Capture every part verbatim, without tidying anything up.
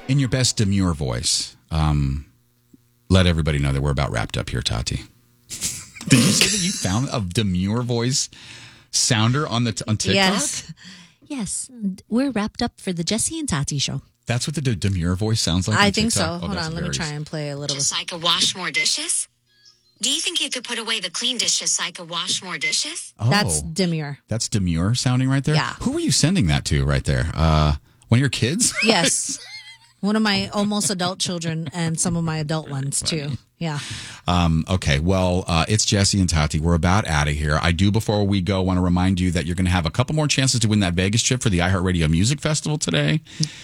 In your best demure voice, um, let everybody know that we're about wrapped up here, Tati. Did you say that you found a demure voice sounder on the t- on TikTok? Yes. Yes. We're wrapped up for the Jesse and Tati show. That's what the d- demure voice sounds like I on think so. TikTok? Oh, Hold that's on. Let me very- try and play a little. Just so I could wash more dishes? Do you think you could put away the clean dishes so I could wash more dishes? Oh, That's demure. That's demure sounding right there? Yeah. Who were you sending that to right there? Uh, one of your kids? Yes. One of my almost adult children and some of my adult ones, too. Yeah. Um, okay, well, uh, it's Jesse and Tati. We're about out of here. I do, before we go, want to remind you that you're going to have a couple more chances to win that Vegas trip for the iHeartRadio Music Festival today.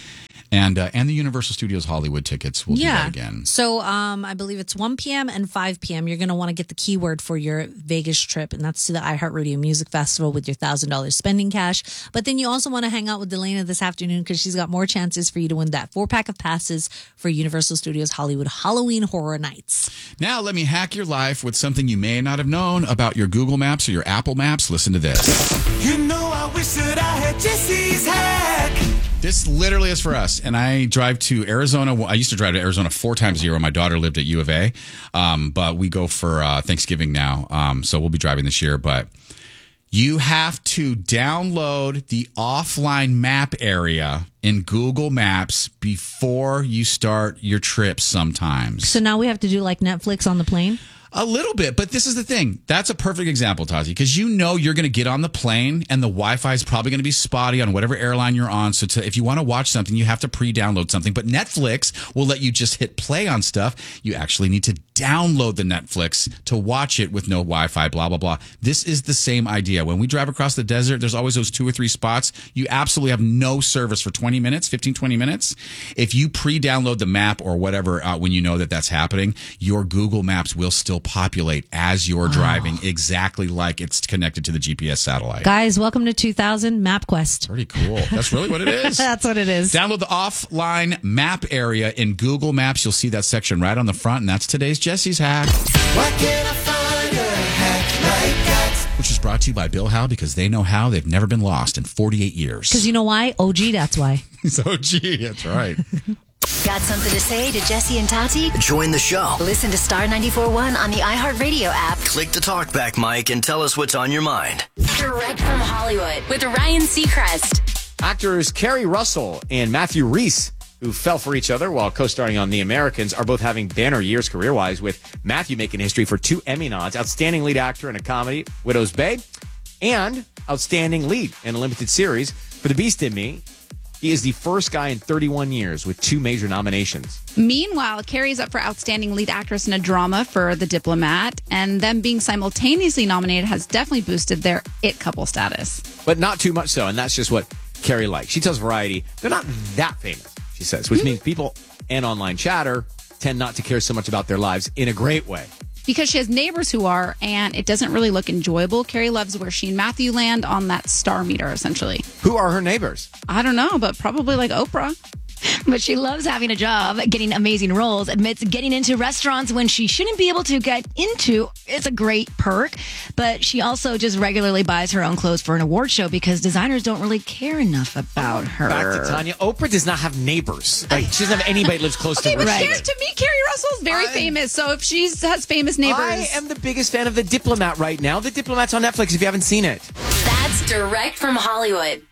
And uh, and the Universal Studios Hollywood tickets. We'll yeah. do that again. So um, I believe it's one p.m. and five p.m. You're going to want to get the keyword for your Vegas trip, and that's to the iHeartRadio Music Festival with your one thousand dollars spending cash. But then you also want to hang out with Delana this afternoon because she's got more chances for you to win that four-pack of passes for Universal Studios Hollywood Halloween Horror Nights. Now let me hack your life with something you may not have known about your Google Maps or your Apple Maps. Listen to this. You know I wish that I had Jesse's hack. This literally is for us. And I drive to Arizona. I used to drive to Arizona four times a year when my daughter lived at U of A. Um, but we go for uh, Thanksgiving now. Um, so we'll be driving this year. But you have to download the offline map area in Google Maps before you start your trip sometimes. So now we have to do like Netflix on the plane? A little bit, but this is the thing. That's a perfect example, Tazi, because you know you're going to get on the plane and the Wi-Fi is probably going to be spotty on whatever airline you're on. So to, if you want to watch something, you have to pre-download something. But Netflix will let you just hit play on stuff. You actually need to download the Netflix to watch it with no Wi-Fi, blah, blah, blah. This is the same idea. When we drive across the desert, there's always those two or three spots. You absolutely have no service for twenty minutes, fifteen, twenty minutes. If you pre-download the map or whatever uh, when you know that that's happening, your Google Maps will still populate as you're wow. driving exactly like it's connected to the G P S satellite. Guys, welcome to two thousand MapQuest. Pretty cool. That's really what it is. That's what it is. Download the offline map area in Google Maps. You'll see that section right on the front, and that's today's Jesse's Hack. Why can't I find a hack like that? Which is brought to you by Bill Howe, because they know how. They've never been lost in forty-eight years. Because you know why? O G, that's why. It's O G, that's right. Got something to say to Jesse and Tati? Join the show. Listen to Star ninety-four point one on the iHeartRadio app. Click the talkback mic and tell us what's on your mind. Direct from Hollywood with Ryan Seacrest. Actors Kerry Russell and Matthew Rhys, who fell for each other while co-starring on The Americans, are both having banner years career-wise, with Matthew making history for two Emmy nods, Outstanding Lead Actor in a Comedy, Widow's Bay, and Outstanding Lead in a Limited Series for The Beast in Me. He is the first guy in thirty-one years with two major nominations. Meanwhile, Kerry's up for Outstanding Lead Actress in a Drama for The Diplomat, and them being simultaneously nominated has definitely boosted their it couple status. But not too much so, and that's just what Kerry likes. She tells Variety they're not that famous, she says, which means people and online chatter tend not to care so much about their lives in a great way. Because she has neighbors who are, and it doesn't really look enjoyable. Kerry loves where she and Matthew land on that star meter, essentially. Who are her neighbors? I don't know, but probably like Oprah. But she loves having a job, getting amazing roles, admits getting into restaurants when she shouldn't be able to get into. It's a great perk. But she also just regularly buys her own clothes for an award show because designers don't really care enough about her. Back to Tanya. Oprah does not have neighbors. Like, she doesn't have anybody that lives close okay, to her. But Right. to me, Kerry Russell's very I, famous. So if she has famous neighbors. I am the biggest fan of The Diplomat right now. The Diplomat's on Netflix if you haven't seen it. That's direct from Hollywood.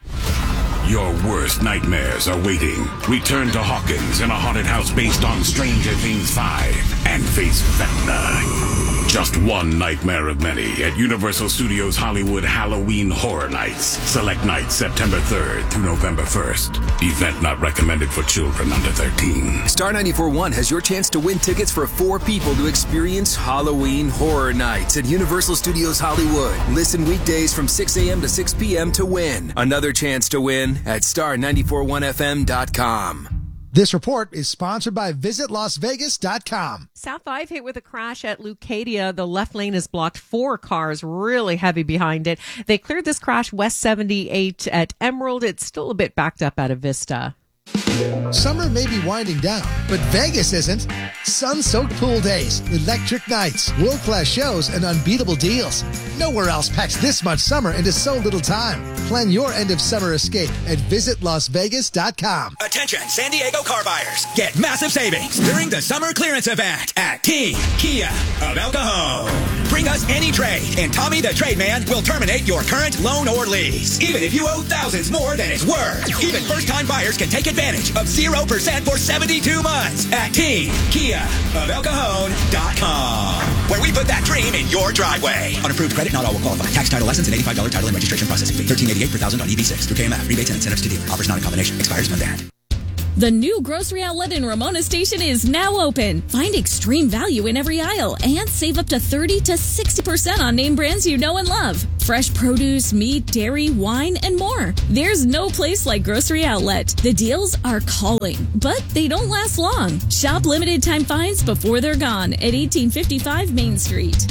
Your worst nightmares are waiting. Return to Hawkins in a haunted house based on Stranger Things five and face Vecna. Just one nightmare of many at Universal Studios Hollywood Halloween Horror Nights. Select nights September third through November first. Event not recommended for children under thirteen. Star ninety-four point one has your chance to win tickets for four people to experience Halloween Horror Nights at Universal Studios Hollywood. Listen weekdays from six a.m. to six p.m. to win. Another chance to win at star nine four one f m dot com. This report is sponsored by visit las vegas dot com. South five hit with a crash at Leucadia. The left lane is blocked. Four cars really heavy behind it. They cleared this crash west seventy-eight at Emerald. It's still a bit backed up out of Vista. Summer may be winding down, but Vegas isn't. Sun-soaked pool days, electric nights, world-class shows, and unbeatable deals. Nowhere else packs this much summer into so little time. Plan your end-of-summer escape at visit las vegas dot com. Attention, San Diego car buyers. Get massive savings during the summer clearance event at Team Kia of El Cajon. Bring us any trade, and Tommy the Trade Man will terminate your current loan or lease, even if you owe thousands more than it's worth. Even first-time buyers can take advantage of zero percent for seventy-two months at Team Kia of El Cajon dot com, where we put that dream in your driveway. Unapproved credit, not all will qualify. Tax, title, license, and eighty-five dollars title and registration processing fee. thirteen eighty-eight per thousand on E V six through K M F. Rebates and incentives to dealer. Offers not in combination. Expires month end. The new grocery outlet in Ramona Station is now open. Find extreme value in every aisle and save up to thirty to sixty percent on name brands you know and love. Fresh produce, meat, dairy, wine, and more. There's no place like Grocery Outlet. The deals are calling, but they don't last long. Shop limited time finds before they're gone at eighteen fifty-five Main Street.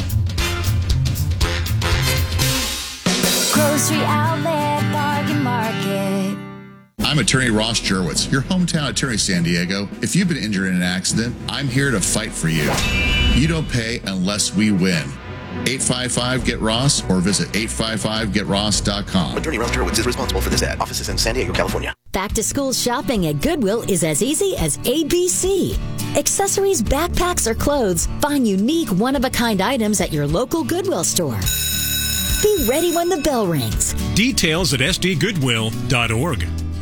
Grocery Outlet Bargain Market. I'm attorney Ross Jurwitz, your hometown attorney, San Diego. If you've been injured in an accident, I'm here to fight for you. You don't pay unless we win. eight five five get ross or visit eight five five get ross dot com. Attorney Ross Jurwitz is responsible for this ad. Offices in San Diego, California. Back to school shopping at Goodwill is as easy as A B C. Accessories, backpacks, or clothes, find unique one-of-a-kind items at your local Goodwill store. Be ready when the bell rings. Details at s d goodwill dot org.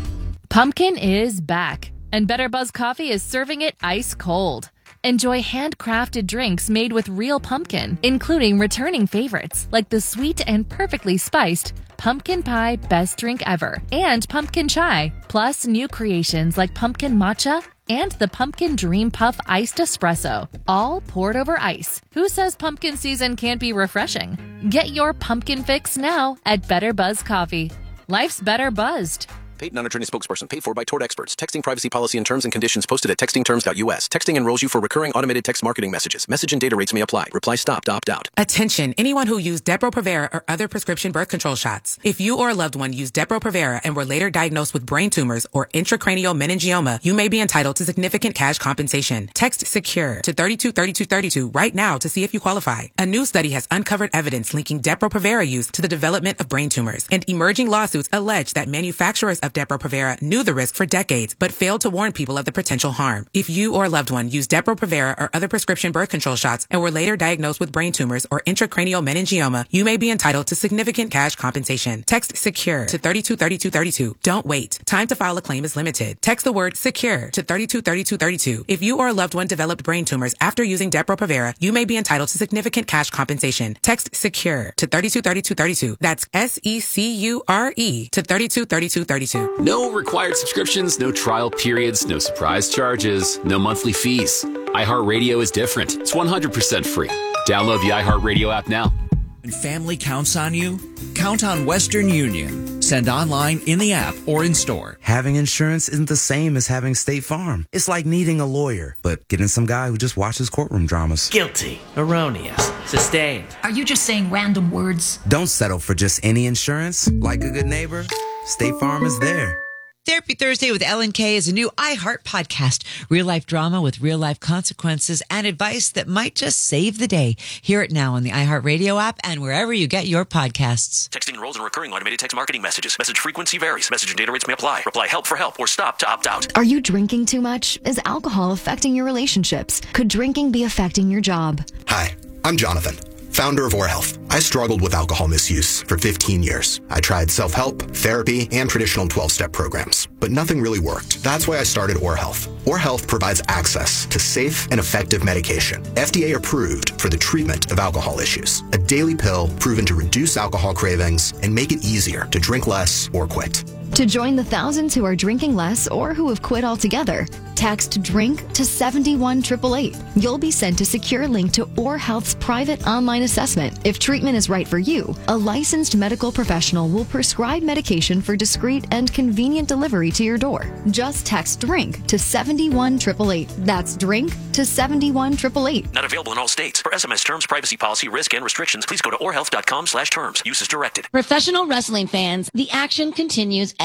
Pumpkin is back, and Better Buzz Coffee is serving it ice cold. Enjoy handcrafted drinks made with real pumpkin, including returning favorites like the sweet and perfectly spiced Pumpkin Pie Best Drink Ever and Pumpkin Chai, plus new creations like Pumpkin Matcha and the Pumpkin Dream Puff Iced Espresso, all poured over ice. Who says pumpkin season can't be refreshing? Get your pumpkin fix now at Better Buzz Coffee. Life's better buzzed. Paid non-attorney spokesperson paid for by Tort Experts. Texting privacy policy and terms and conditions posted at texting terms dot u s. Texting enrolls you for recurring automated text marketing messages. Message and data rates may apply. Reply stop to opt out. Attention, anyone who used Depo-Provera or other prescription birth control shots. If you or a loved one used Depo-Provera and were later diagnosed with brain tumors or intracranial meningioma, you may be entitled to significant cash compensation. Text SECURE to three two three two three two right now to see if you qualify. A new study has uncovered evidence linking Depo-Provera use to the development of brain tumors, and emerging lawsuits allege that manufacturers of Depo-Provera knew the risk for decades, but failed to warn people of the potential harm. If you or a loved one used Depo-Provera or other prescription birth control shots and were later diagnosed with brain tumors or intracranial meningioma, you may be entitled to significant cash compensation. Text SECURE to three two three two three two. Don't wait. Time to file a claim is limited. Text the word SECURE to three two three two three two. If you or a loved one developed brain tumors after using Depo-Provera, you may be entitled to significant cash compensation. Text SECURE to three two three two three two. That's S E C U R E to three two three two three two. No required subscriptions, no trial periods, no surprise charges, no monthly fees. iHeartRadio is different. It's one hundred percent free. Download the iHeartRadio app now. When family counts on you, count on Western Union. Send online, in the app, or in store. Having insurance isn't the same as having State Farm. It's like needing a lawyer, but getting some guy who just watches courtroom dramas. Guilty, erroneous, sustained. Are you just saying random words? Don't settle for just any insurance. Like a good neighbor, State Farm is there. Therapy Thursday with Ellen Kay is a new iHeart podcast. Real life drama with real life consequences and advice that might just save the day. Hear it now on the iHeartRadio app and wherever you get your podcasts. Texting enrolls in recurring automated text marketing messages. Message frequency varies. Message and data rates may apply. Reply help for help or stop to opt out. Are you drinking too much? Is alcohol affecting your relationships? Could drinking be affecting your job? Hi, I'm Jonathan, founder of Or Health. I struggled with alcohol misuse for fifteen years. I tried self-help, therapy, and traditional twelve-step programs, but nothing really worked. That's why I started Or Health. Or Health provides access to safe and effective medication, F D A approved for the treatment of alcohol issues. A daily pill proven to reduce alcohol cravings and make it easier to drink less or quit. To join the thousands who are drinking less or who have quit altogether, text DRINK to seven one eight eight eight. You'll be sent a secure link to Or Health's private online assessment. If treatment is right for you, a licensed medical professional will prescribe medication for discreet and convenient delivery to your door. Just text DRINK to seven one eight eight eight. That's DRINK to seven one eight eight eight. Not available in all states. For S M S terms, privacy policy, risk, and restrictions, please go to or health dot com slash terms. Use as directed. Professional wrestling fans, the action continues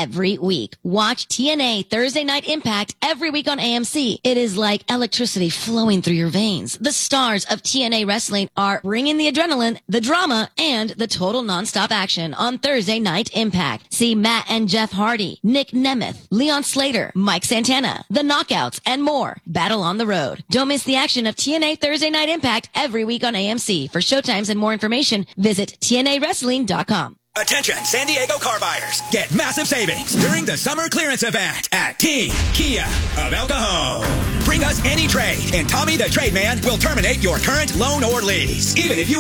every week. Watch T N A Thursday Night Impact every week on A M C. It is like electricity flowing through your veins. The stars of T N A Wrestling are bringing the adrenaline, the drama, and the total nonstop action on Thursday Night Impact. See Matt and Jeff Hardy, Nick Nemeth, Leon Slater, Mike Santana, The Knockouts, and more. Battle on the road. Don't miss the action of T N A Thursday Night Impact every week on A M C. For showtimes and more information, visit T N A wrestling dot com. Attention, San Diego car buyers. Get massive savings during the summer clearance event at Team Kia of El Cajon. Bring us any trade, and Tommy the Trade Man will terminate your current loan or lease. Even if you